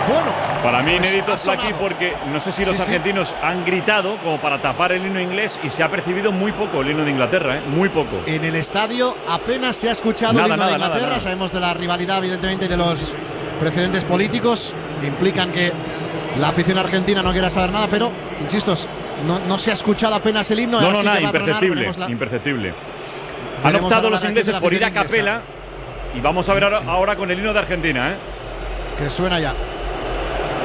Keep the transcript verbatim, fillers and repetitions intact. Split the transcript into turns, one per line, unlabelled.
Bueno,
para mí
pues
inédito,
ha
Flaky,
sonado.
porque no sé si los
Sí, sí.
argentinos han gritado como para tapar el himno inglés y se ha percibido muy poco el himno de Inglaterra, ¿eh? Muy poco.
En el estadio apenas se ha escuchado
Nada,
el himno
nada,
de
nada,
Inglaterra.
nada.
Sabemos de la rivalidad, evidentemente, de los precedentes políticos que implican que la afición argentina no quiera saber nada, pero, insisto, no, no se ha escuchado apenas el himno.
No,
ahora
no,
sí
nada,
que va a tronar,
imperceptible,
veremos la-
imperceptible. Han
veremos
optado
ahora la
los
reacción de
ingleses
la
por ir a
afición inglesa.
capela y vamos a ver ahora, ahora con el himno de Argentina, ¿eh?
Que suena ya.